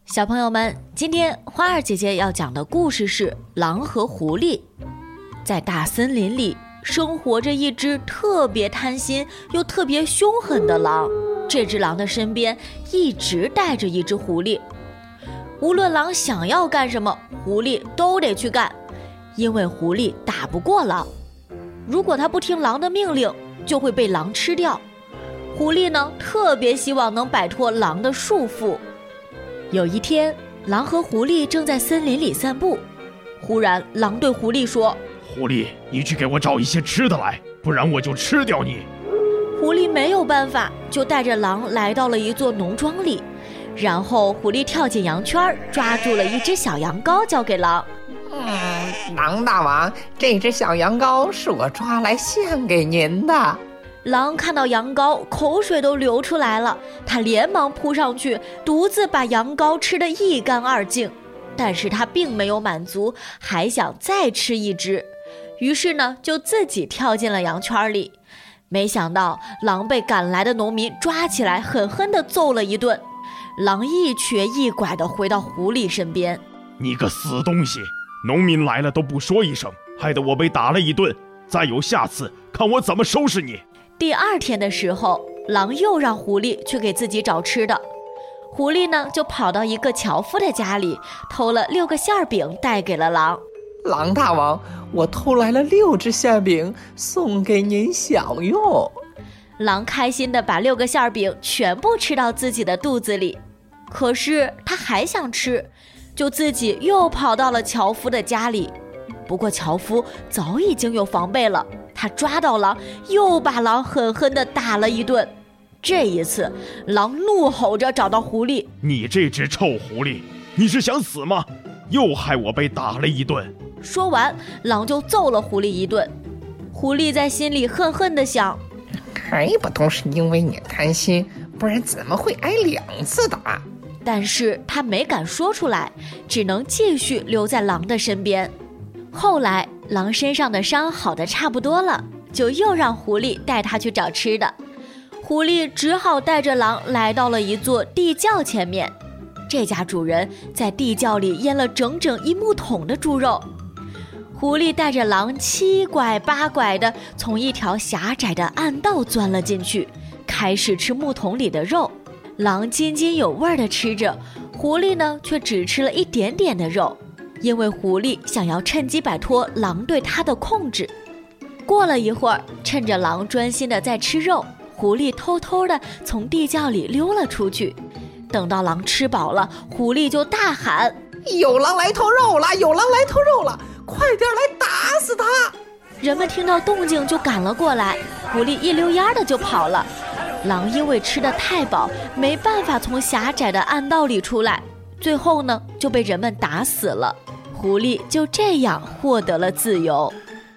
小朋友们，今天花儿姐姐要讲的故事是狼和狐狸。在大森林里生活着一只特别贪心又特别凶狠的狼，这只狼的身边一直带着一只狐狸。无论狼想要干什么，狐狸都得去干，因为狐狸打不过狼。如果它不听狼的命令，就会被狼吃掉。狐狸呢，特别希望能摆脱狼的束缚。有一天，狼和狐狸正在森林里散步，忽然狼对狐狸说： 狐狸，你去给我找一些吃的来，不然我就吃掉你。 狐狸没有办法，就带着狼来到了一座农庄里，然后狐狸跳进羊圈，抓住了一只小羊羔交给狼。 狼大王，这只小羊羔是我抓来献给您的。 狼看到羊羔，口水都流出来了，他连忙扑上去，独自把羊羔吃得一干二净。但是他并没有满足，还想再吃一只，于是呢，就自己跳进了羊圈里。没想到狼被赶来的农民抓起来，狠狠地揍了一顿。狼一瘸一拐地回到狐狸身边。 你个死东西，农民来了都不说一声，害得我被打了一顿，再有下次，看我怎么收拾你。 第二天的时候，狼又让狐狸去给自己找吃的。狐狸呢，就跑到一个樵夫的家里，偷了6个馅饼带给了狼。 狼大王，我偷来了6只馅饼，送给您享用。 狼开心地把6个馅饼全部吃到自己的肚子里，可是他还想吃，就自己又跑到了樵夫的家里。不过樵夫早已经有防备了，他抓到狼，又把狼狠狠地打了一顿。这一次，狼怒吼着找到狐狸： 你这只臭狐狸，你是想死吗？又害我被打了一顿。 说完，狼就揍了狐狸一顿。狐狸在心里恨恨地想： 还不都是因为你贪心，不然怎么会挨2次打？ 但是他没敢说出来，只能继续留在狼的身边。后来狼身上的伤好得差不多了，就又让狐狸带他去找吃的。狐狸只好带着狼来到了一座地窖前面，这家主人在地窖里腌了整整1木桶的猪肉。狐狸带着狼7拐8拐地从一条狭窄的暗道钻了进去，开始吃木桶里的肉。狼津津有味地吃着，狐狸呢却只吃了一点点的肉，因为狐狸想要趁机摆脱狼对它的控制。过了一会儿，趁着狼专心地在吃肉，狐狸偷偷地从地窖里溜了出去。等到狼吃饱了，狐狸就大喊： 有狼来偷肉了，有狼来偷肉了，快点来打死他！ 人们听到动静就赶了过来，狐狸一溜烟的就跑了。狼因为吃得太饱，没办法从狭窄的暗道里出来，最后呢就被人们打死了。狐狸就这样获得了自由。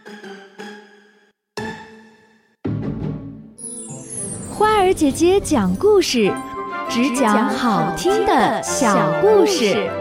花儿姐姐讲故事，只讲好听的小故事。